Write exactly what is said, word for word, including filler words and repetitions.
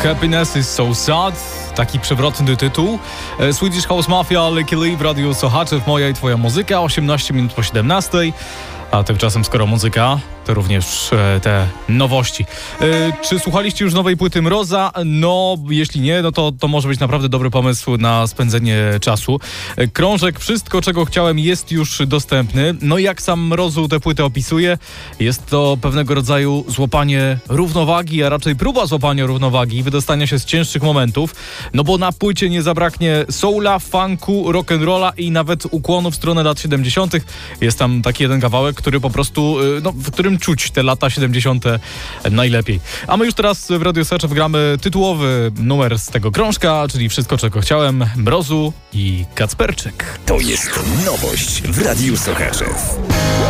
Happiness is so sad. Taki przewrotny tytuł. Swedish House Mafia, Lykke Li w Radiu Sochaczew. Moja i twoja muzyka. osiemnaście minut po siedemnastej. A tymczasem, skoro muzyka, to również e, te nowości. E, czy słuchaliście już nowej płyty Mroza? No, jeśli nie, no to, to może być naprawdę dobry pomysł na spędzenie czasu. E, krążek Wszystko, czego chciałem jest już dostępny. No i jak sam Mrozu tę płytę opisuje, jest to pewnego rodzaju złapanie równowagi, a raczej próba złapania równowagi i wydostania się z cięższych momentów. No bo na płycie nie zabraknie soula, funku, rock'n'rolla i nawet ukłonu w stronę lat siedemdziesiątych. Jest tam taki jeden kawałek, który po prostu, no, w którym czuć te lata siedemdziesiąte najlepiej. A my już teraz w Radiu Sochaczew gramy tytułowy numer z tego krążka, czyli Wszystko, czego chciałem, Mrozu i Kacperczyk. To jest nowość w Radiu Sochaczew.